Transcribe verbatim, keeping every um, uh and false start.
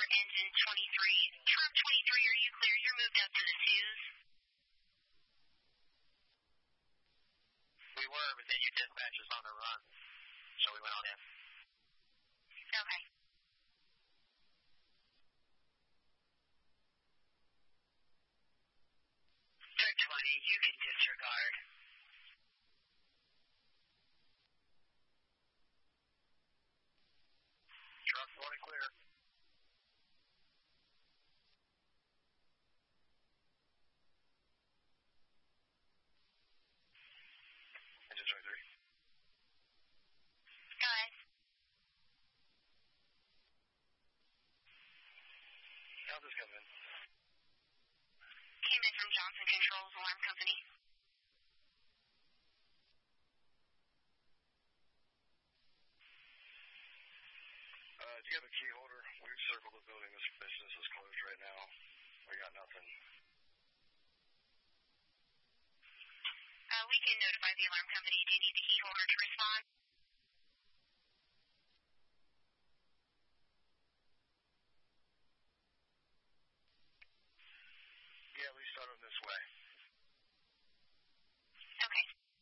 engine twenty-three. Truck twenty-three, are you clear? You're moved up to the twos. We were, but then your dispatch was on the run, so we went on in. Okay. Truck twenty, you can disregard. Truck twenty clear. Engine twenty-three. Go ahead. How's this coming in? Came in from Johnson Controls Alarm Company. Uh, do you have a key holder? We've circled the building. This business is closed right now. We got nothing. Uh, we can notify the alarm company. Do you need the key holder to respond? Yeah, we start on this way.